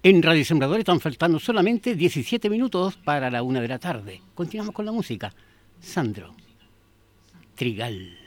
En Radio Sembrador están faltando solamente 17 minutos para la 1 de la tarde. Continuamos con la música. Sandro Trigal.